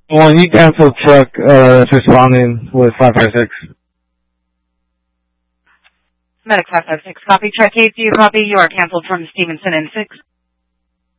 Well, you canceled truck that's responding with 556. Medic 556, copy. Track case, do you copy? You are canceled from Stevenson N6.